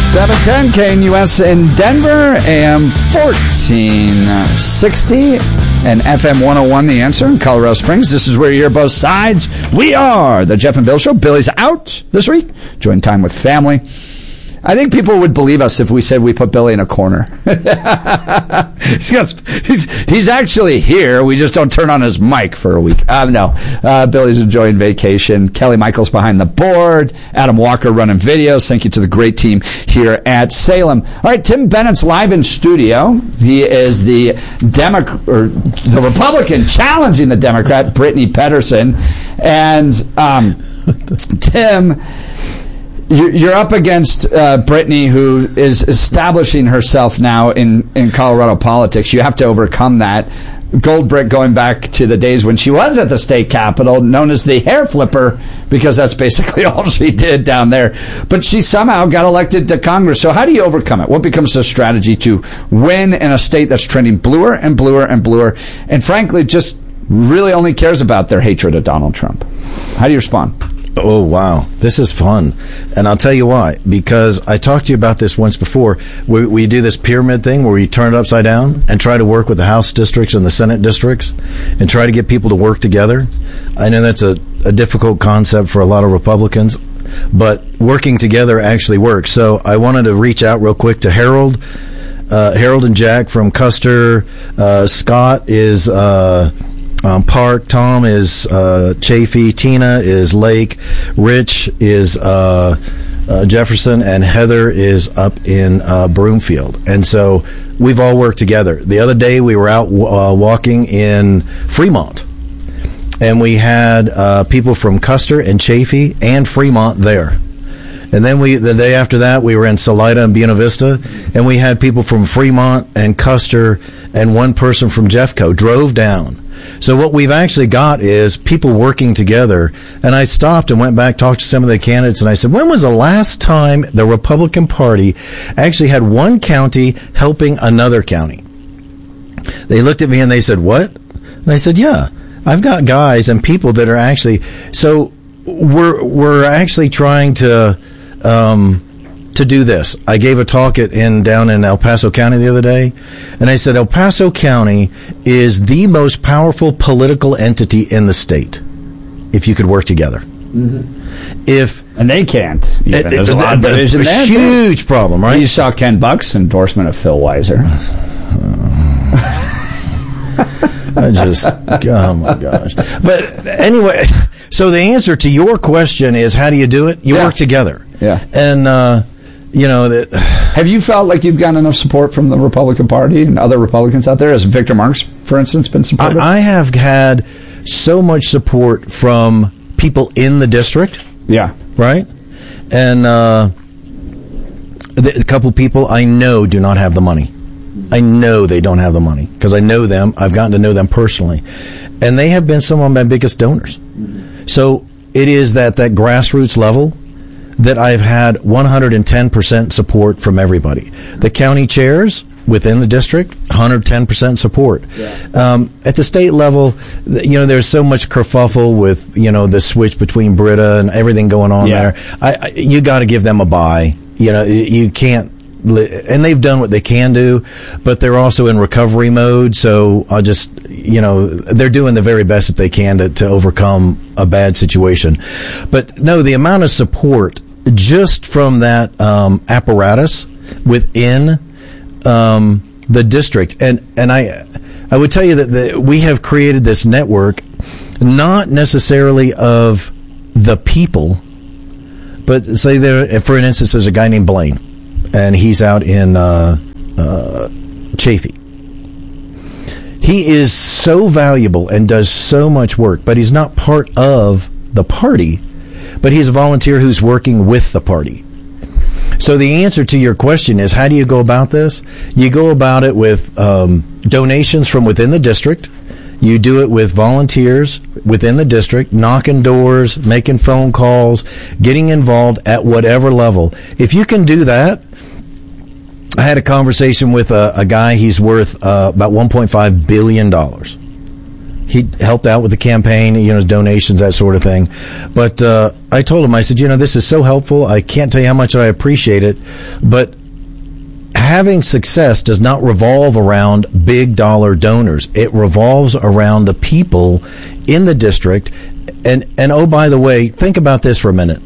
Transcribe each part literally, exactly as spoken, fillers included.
seven ten K N U S in Denver, A M fourteen sixty, and F M one oh one The Answer in Colorado Springs. This is where you hear both sides. We are the Jeff and Bill Show. Billy's out this week. Enjoying time with family. I think people would believe us if we said we put Billy in a corner. he's, he's, he's actually here. We just don't turn on his mic for a week. Uh, no, uh, Billy's enjoying vacation. Kelly Michaels behind the board. Adam Walker running videos. Thank you to the great team here at Salem. All right, Tim Bennett's live in studio. He is the Demo- or the Republican challenging the Democrat, Brittany Pedersen. And um, Tim... You're up against uh, Brittany, who is establishing herself now in, in Colorado politics. You have to overcome that. Gold brick going back to the days when she was at the state capitol, known as the hair flipper, because that's basically all she did down there. But she somehow got elected to Congress. So how do you overcome it? What becomes the strategy to win in a state that's trending bluer and bluer and bluer, and frankly just really only cares about their hatred of Donald Trump? How do you respond? Oh, wow. This is fun. And I'll tell you why. Because I talked to you about this once before. We, we do this pyramid thing where we turn it upside down and try to work with the House districts and the Senate districts and try to get people to work together. I know that's a, a difficult concept for a lot of Republicans, but working together actually works. So I wanted to reach out real quick to Harold. Uh, Harold and Jack from Custer. Uh, Scott is... Uh, Um, Park, Tom is uh, Chafee, Tina is Lake, Rich is uh, uh, Jefferson, and Heather is up in uh, Broomfield. And so we've all worked together. The other day we were out uh, walking in Fremont, and we had uh, people from Custer and Chafee and Fremont there. And then we, the day after that, we were in Salida and Buena Vista, and we had people from Fremont and Custer and one person from Jeffco drove down. So what we've actually got is people working together. And I stopped and went back, talked to some of the candidates, and I said, when was the last time the Republican Party actually had one county helping another county? They looked at me and they said, what? And I said, yeah, I've got guys and people that are actually, so we're, we're actually trying to, um, to do this. I gave a talk at, in down in El Paso County the other day, and I said El Paso County is the most powerful political entity in the state if you could work together. Mm-hmm. If and they can't. Even. It, There's a lot of division a there. Huge problem, right? You saw Ken Buck's endorsement of Phil Weiser. I just, oh my gosh. But anyway, so the answer to your question is, how do you do it? You yeah. work together. Yeah. And, uh, you know, that. Have you felt like you've gotten enough support from the Republican Party and other Republicans out there? Has Victor Marks, for instance, been supportive? I, I have had so much support from people in the district. Yeah. Right? And uh, a couple people I know do not have the money. I know they don't have the money because I know them. I've gotten to know them personally. And they have been some of my biggest donors. So it is that, that grassroots level that I've had one hundred ten percent support from everybody. The county chairs within the district, one hundred ten percent support. Yeah. Um, at the state level, you know, there's so much kerfuffle with, you know, the switch between Britta and everything going on yeah. there. I, I, you got to give them a bye. You know, you can't. And they've done what they can do, but they're also in recovery mode. So I'll just, you know, they're doing the very best that they can to, to overcome a bad situation. But no, the amount of support just from that um, apparatus within um, the district, and and I, I would tell you that the, we have created this network, not necessarily of the people, but say there, for instance, there's a guy named Blaine. And he's out in uh, uh, Chafee. He is so valuable and does so much work, but he's not part of the party, but he's a volunteer who's working with the party. So the answer to your question is, how do you go about this? You go about it with um, donations from within the district. You do it with volunteers within the district, knocking doors, making phone calls, getting involved at whatever level. If you can do that, I had a conversation with a, a guy, he's worth uh, about one point five billion dollars. he helped out with the campaign, you know, donations, that sort of thing. But uh, I told him, I said, you know, this is so helpful. I can't tell you how much I appreciate it. But having success does not revolve around big dollar donors. It revolves around the people in the district. And, and oh, by the way, think about this for a minute,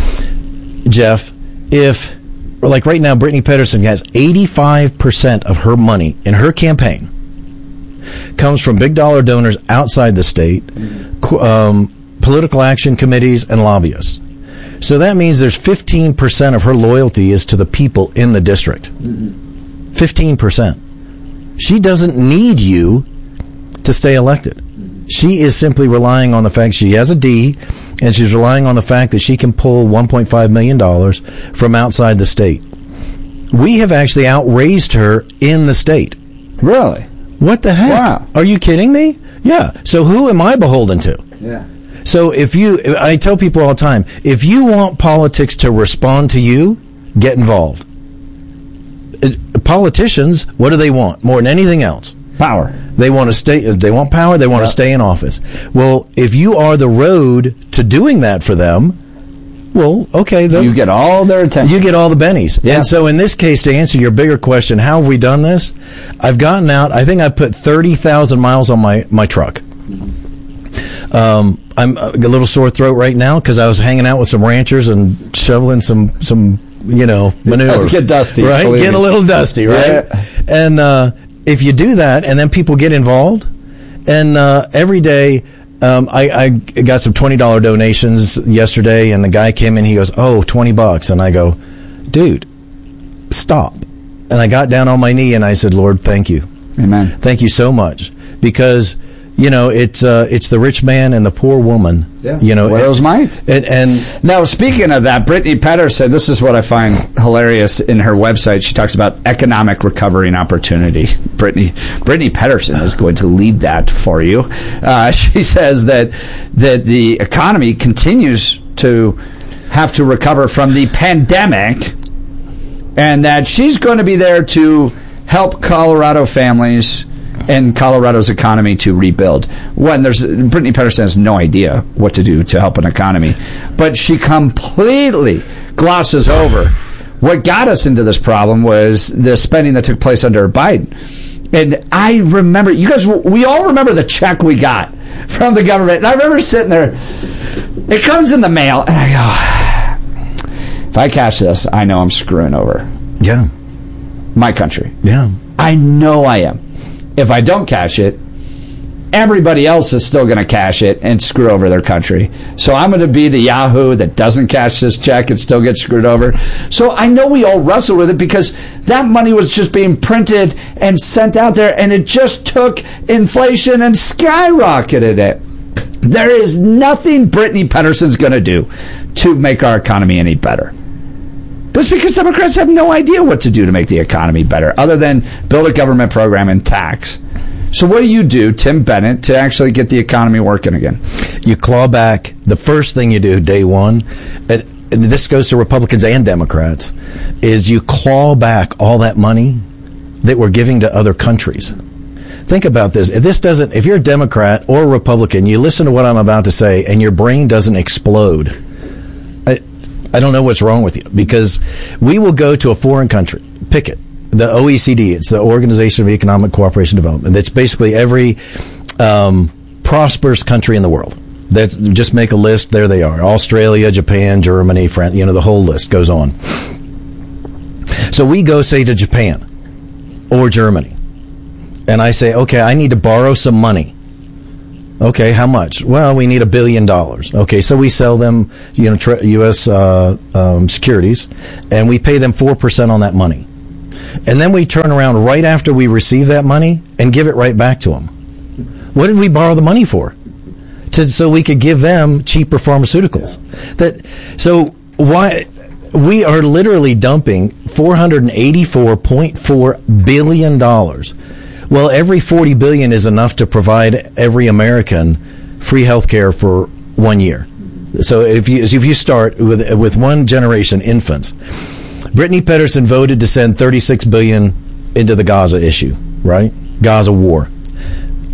Jeff. If, like right now, Brittany Pettersen has eighty-five percent of her money in her campaign comes from big dollar donors outside the state, um, political action committees, and lobbyists. So that means there's fifteen percent of her loyalty is to the people in the district. fifteen percent. She doesn't need you to stay elected. She is simply relying on the fact she has a D, and she's relying on the fact that she can pull one point five million dollars from outside the state. We have actually outraised her in the state. Really? What the heck? Wow. Are you kidding me? Yeah. So who am I beholden to? Yeah. So if you, I tell people all the time, if you want politics to respond to you, get involved. It, politicians, what do they want more than anything else? Power. They want to stay. They want power. They want yep. to stay in office. Well, if you are the road to doing that for them, well, okay, you get all their attention. You get all the bennies. Yeah. And so, in this case, to answer your bigger question, how have we done this? I've gotten out. I think I put thirty thousand miles on my my truck. Um, I'm a little sore throat right now because I was hanging out with some ranchers and shoveling some some you know manure. Let's get dusty, right? Getting a little dusty, right? Yeah. And uh, if you do that, and then people get involved, and uh, every day. Um, I, I got some twenty dollars donations yesterday, and the guy came in, he goes, oh, twenty bucks. And I go, dude, stop. And I got down on my knee, and I said, Lord, thank you. Amen. Thank you so much. Because, you know, it's uh, it's the rich man and the poor woman. Yeah. You know, Widow's might. And, and now, speaking of that, Brittany Pettersen, this is what I find hilarious in her website. She talks about economic recovery and opportunity. Brittany Brittany Pettersen is going to lead that for you. Uh, she says that that the economy continues to have to recover from the pandemic, and that she's going to be there to help Colorado families and Colorado's economy to rebuild. When there's Brittany Pettersen has no idea what to do to help an economy, but she completely glosses over what got us into this problem was the spending that took place under Biden. And I remember, you guys, we all remember the check we got from the government. And I remember sitting there, it comes in the mail, and I go, if I cash this, I know I'm screwing over. Yeah. My country. Yeah. I know I am. If I don't cash it, everybody else is still going to cash it and screw over their country. So I'm going to be the Yahoo that doesn't cash this check and still gets screwed over. So I know we all wrestle with it because that money was just being printed and sent out there, and it just took inflation and skyrocketed it. There is nothing Brittany Pettersen's going to do to make our economy any better. That's because Democrats have no idea what to do to make the economy better other than build a government program and tax. So what do you do, Tim Bennett, to actually get the economy working again? You claw back. The first thing you do day one, and, and this goes to Republicans and Democrats, is you claw back all that money that we're giving to other countries. Think about this. If this doesn't, if you're a Democrat or a Republican, you listen to what I'm about to say, and your brain doesn't explode. I, I don't know what's wrong with you, because we will go to a foreign country, pick it, the O E C D, it's the Organization of Economic Cooperation and Development. That's basically every um, prosperous country in the world. That's, just make a list, there they are. Australia, Japan, Germany, France, you know, the whole list goes on. So we go, say, to Japan or Germany, and I say, okay, I need to borrow some money. Okay, how much? Well, we need a billion dollars. Okay, so we sell them, you know, tra- U S uh, um, securities, and we pay them four percent on that money. And then we turn around right after we receive that money and give it right back to them. What did we borrow the money for? To, so we could give them cheaper pharmaceuticals. Yeah. That so why we are literally dumping four hundred eighty-four point four billion dollars. Well, every forty billion dollars is enough to provide every American free health care for one year. So if you if you start with with one generation, infants, Brittany Pettersen voted to send thirty-six billion dollars into the Gaza issue, right? Gaza war.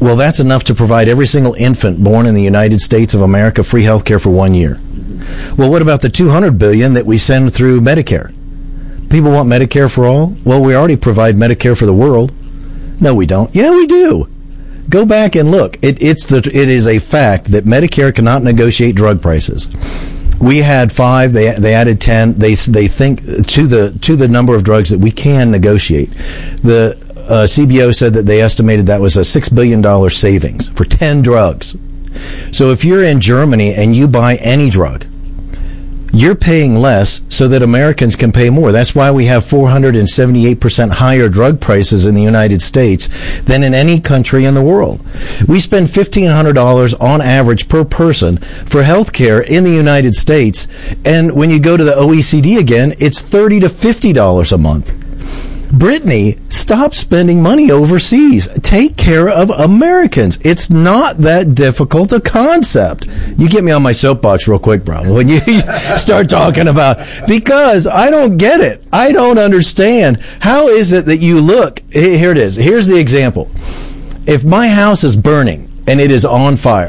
Well, that's enough to provide every single infant born in the United States of America free health care for one year. Well, what about the two hundred billion dollars that we send through Medicare? People want Medicare for all? Well, we already provide Medicare for the world. No, we don't. Yeah, we do. Go back and look. It, it's the, it is a fact that Medicare cannot negotiate drug prices. We had five. They they added ten. They they think to the to the number of drugs that we can negotiate. The uh, C B O said that they estimated that was a six billion dollar savings for ten drugs. So if you're in Germany and you buy any drug, you're paying less so that Americans can pay more. That's why we have four hundred seventy-eight percent higher drug prices in the United States than in any country in the world. We spend fifteen hundred dollars on average per person for health care in the United States. And when you go to the O E C D again, it's thirty to fifty dollars a month. Brittany, stop spending money overseas. Take care of Americans. It's not that difficult a concept. You get me on my soapbox real quick, bro, when you start talking about, because I don't get it. I don't understand. How is it that you look, here it is. Here's the example. If my house is burning and it is on fire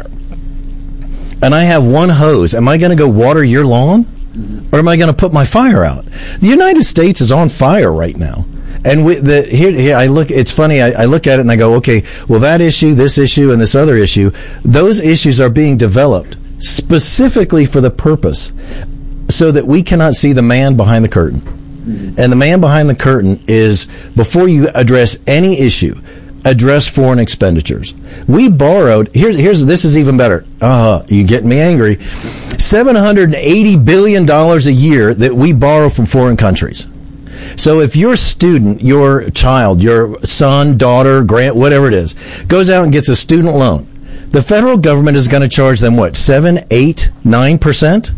and I have one hose, am I going to go water your lawn? Or am I going to put my fire out? The United States is on fire right now. And we, the, here, here, I look. It's funny. I, I look at it and I go, okay. Well, that issue, this issue, and this other issue, those issues are being developed specifically for the purpose so that we cannot see the man behind the curtain. Mm-hmm. And the man behind the curtain is, before you address any issue, address foreign expenditures. We borrowed. Here's here's this is even better. Uh, you getting me angry? seven hundred eighty billion dollars a year that we borrow from foreign countries. So if your student, your child, your son, daughter, grant, whatever it is, goes out and gets a student loan, the federal government is going to charge them, what, seven, eight, nine percent?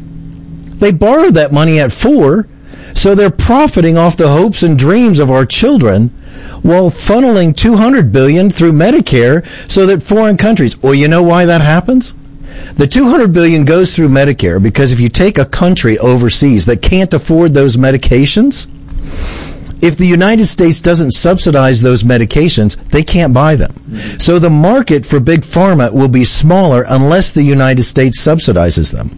They borrowed that money at four, so they're profiting off the hopes and dreams of our children while funneling two hundred billion dollars through Medicare so that foreign countries, well, you know why that happens? The two hundred billion dollars goes through Medicare because if you take a country overseas that can't afford those medications, if the United States doesn't subsidize those medications, they can't buy them. Mm-hmm. So the market for big pharma will be smaller unless the United States subsidizes them.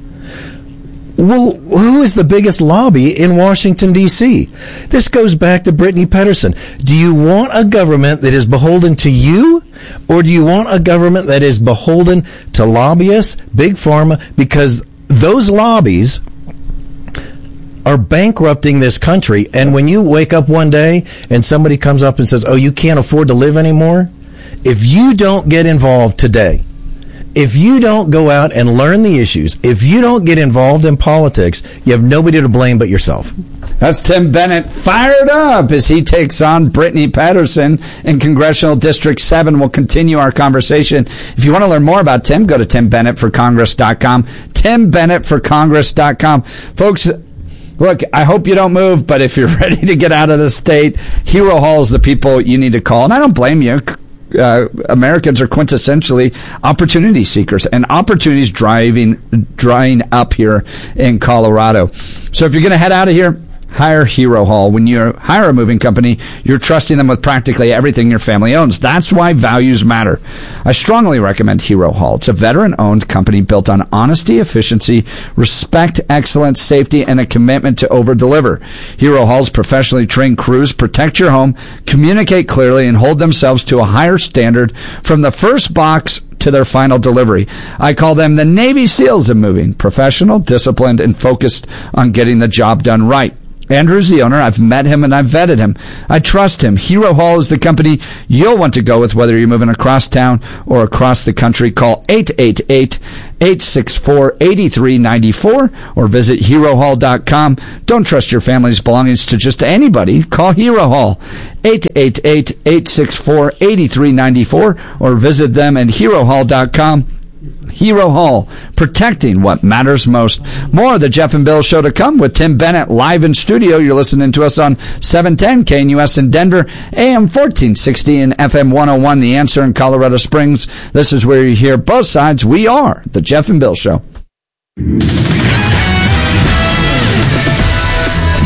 Well, who is the biggest lobby in Washington, D C? This goes back to Brittany Pedersen. Do you want a government that is beholden to you, or do you want a government that is beholden to lobbyists, big pharma? Because those lobbies are bankrupting this country. And when you wake up one day and somebody comes up and says, oh, you can't afford to live anymore, if you don't get involved today, if you don't go out and learn the issues, if you don't get involved in politics, you have nobody to blame but yourself. That's Tim Bennett fired up as he takes on Brittany Pedersen in Congressional District seven. We'll continue our conversation. If you want to learn more about Tim, go to tim bennett for congress dot com. tim bennett for congress dot com. Folks, look, I hope you don't move, but if you're ready to get out of the state, Hero Hall is the people you need to call. And I don't blame you. Uh, Americans are quintessentially opportunity seekers, and opportunities driving, drying up here in Colorado. So if you're going to head out of here, hire Hero Hall. When you hire a moving company, you're trusting them with practically everything your family owns. That's why values matter. I strongly recommend Hero Hall. It's a veteran-owned company built on honesty, efficiency, respect, excellence, safety, and a commitment to over-deliver. Hero Hall's professionally trained crews protect your home, communicate clearly, and hold themselves to a higher standard from the first box to their final delivery. I call them the Navy SEALs of moving. Professional, disciplined, and focused on getting the job done right. Andrew's the owner. I've met him and I've vetted him. I trust him. Hero Hall is the company you'll want to go with, whether you're moving across town or across the country. Call eight eight eight, eight six four, eight three nine four or visit hero hall dot com. Don't trust your family's belongings to just anybody. Call Hero Hall, eight eight eight, eight six four, eight three nine four or visit them at hero hall dot com. Hero Hall, protecting what matters most. More of the Jeff and Bill Show to come with Tim Bennett live in studio. You're listening to us on seven ten K N U S in Denver, A M fourteen sixty and F M one oh one, The Answer in Colorado Springs. This is where you hear both sides. We are the Jeff and Bill Show.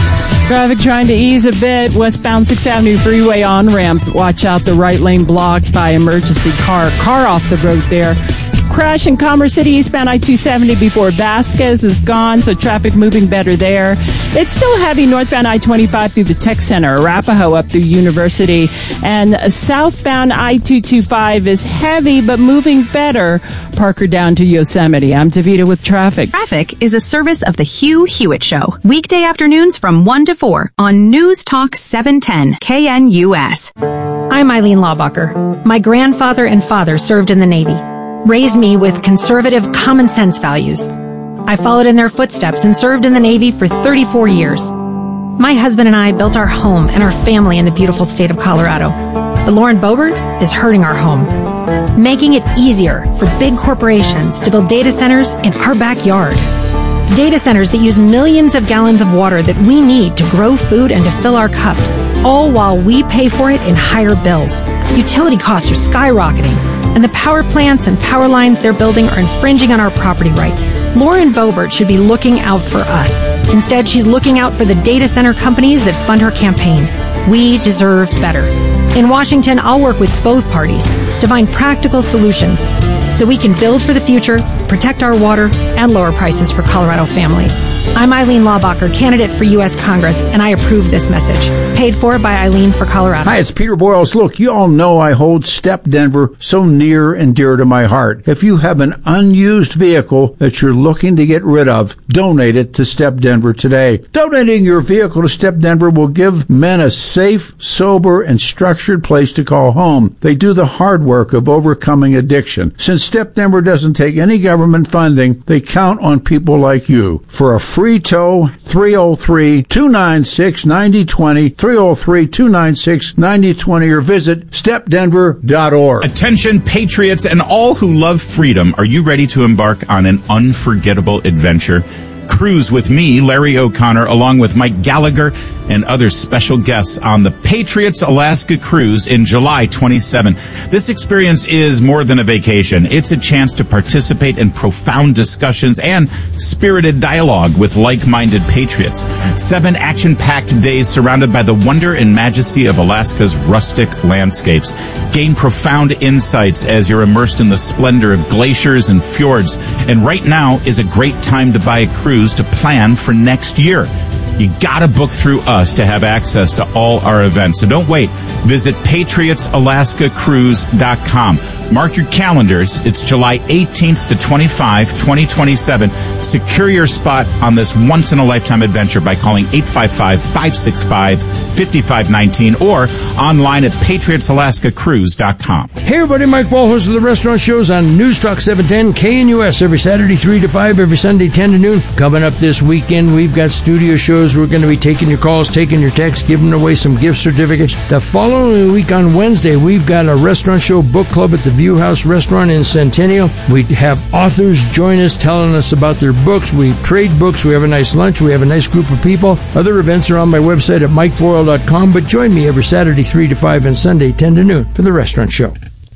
Traffic trying to ease a bit. Westbound sixth Avenue Freeway on-ramp. Watch out, the right lane blocked by emergency car. Car off the road there. Crash in Commerce City, eastbound I two seventy before Vasquez is gone, so traffic moving better there. It's still heavy northbound I twenty-five through the Tech Center, Arapahoe up through University, and southbound I two twenty-five is heavy but moving better, Parker down to Yosemite. I'm Davita with traffic. Traffic is a service of the Hugh Hewitt Show, weekday afternoons from one to four on News Talk seven ten K N U S. I'm Eileen Laubacher. My grandfather and father served in the Navy, raised me with conservative common sense values. I followed in their footsteps and served in the Navy for thirty-four years. My husband and I built our home and our family in the beautiful state of Colorado. But Lauren Boebert is hurting our home, making it easier for big corporations to build data centers in our backyard. Data centers that use millions of gallons of water that we need to grow food and to fill our cups, all while we pay for it in higher bills. Utility costs are skyrocketing, and the power plants and power lines they're building are infringing on our property rights. Lauren Boebert should be looking out for us. Instead, she's looking out for the data center companies that fund her campaign. We deserve better. In Washington, I'll work with both parties to find practical solutions so we can build for the future, protect our water, and lower prices for Colorado families. I'm Eileen Laubacher, candidate for U S Congress, and I approve this message. Paid for by Eileen for Colorado. Hi, it's Peter Boyles. Look, you all know I hold Step Denver so near and dear to my heart. If you have an unused vehicle that you're looking to get rid of, donate it to Step Denver today. Donating your vehicle to Step Denver will give men a safe, sober, and structured place to call home. They do the hard work of overcoming addiction. Since Step Denver doesn't take any government funding, they count on people like you. For a free tow, three oh three, two nine six, nine oh two oh, three oh three, two nine six, nine oh two oh, or visit step denver dot org. Attention, patriots and all who love freedom. Are you ready to embark on an unforgettable adventure? Cruise with me, Larry O'Connor, along with Mike Gallagher and other special guests on the Patriots Alaska Cruise in July twenty-seventh. This experience is more than a vacation. It's a chance to participate in profound discussions and spirited dialogue with like-minded patriots. Seven action-packed days surrounded by the wonder and majesty of Alaska's rustic landscapes. Gain profound insights as you're immersed in the splendor of glaciers and fjords. And right now is a great time to buy a cruise to plan for next year. You gotta book through us to have access to all our events. So don't wait. Visit patriots alaska cruise dot com. Mark your calendars. It's July eighteenth to twenty-fifth, twenty twenty-seven. Secure your spot on this once-in-a-lifetime adventure by calling eight five five, five six five, five five one nine or online at patriots alaska cruise dot com. Hey everybody, Mike Ball, host of the Restaurant Shows on News Talk seven ten K N U S every Saturday three to five, every Sunday ten to noon. Coming up this weekend, we've got studio shows. We're going to be taking your calls, taking your texts, giving away some gift certificates. The following week on Wednesday, we've got a Restaurant Show book club at the View House Restaurant in Centennial. We have authors join us telling us about their books. We trade books. We have a nice lunch. We have a nice group of people. Other events are on my website at mike boyle dot com, but join me every Saturday three to five and Sunday ten to noon for the Restaurant Show.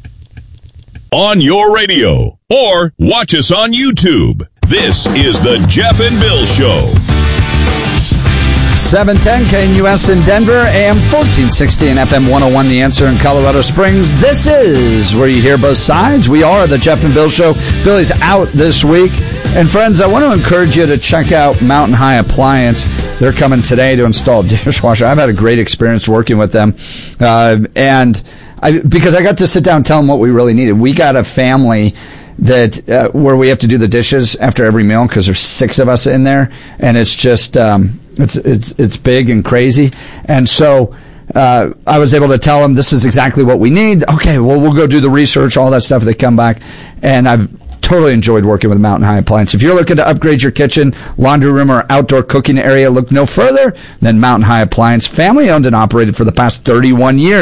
On your radio or watch us on YouTube. This is the Jeff and Bill Show. seven ten K N U S in Denver, A M fourteen sixty and F M one oh one The Answer in Colorado Springs. This is where you hear both sides. We are the Jeff and Bill Show. Billy's out this week. And friends, I want to encourage you to check out Mountain High Appliance. They're coming today to install a dishwasher. I've had a great experience working with them. Uh, and I, because I got to sit down and tell them what we really needed. We got a family that uh, where we have to do the dishes after every meal because there's six of us in there, and it's just um, it's it's it's big and crazy. And so uh, I was able to tell them this is exactly what we need. Okay, well we'll go do the research, all that stuff. They come back, and I've totally enjoyed working with Mountain High Appliance. If you're looking to upgrade your kitchen, laundry room, or outdoor cooking area, look no further than Mountain High Appliance. Family owned and operated for the past thirty-one years.